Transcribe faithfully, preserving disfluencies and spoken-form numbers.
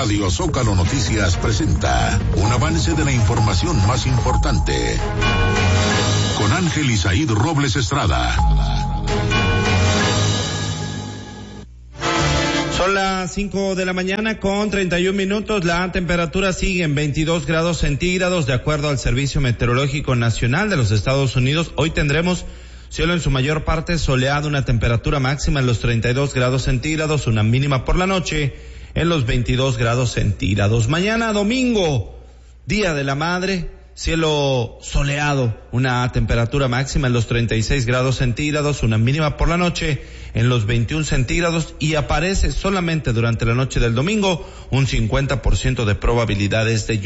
Radio Zócalo Noticias presenta un avance de la información más importante con Ángel Isaíd Robles Estrada. Son las cinco de la mañana con treinta y un minutos. La temperatura sigue en veintidós grados centígrados de acuerdo al Servicio Meteorológico Nacional de los Estados Unidos. Hoy tendremos cielo en su mayor parte soleado, una temperatura máxima en los treinta y dos grados centígrados, una mínima por la noche en los veintidós grados centígrados. Mañana domingo, Día de la Madre, cielo soleado, una temperatura máxima en los treinta y seis grados centígrados, una mínima por la noche en los veintiún centígrados, y aparece solamente durante la noche del domingo un cincuenta por ciento de probabilidades de lluvia.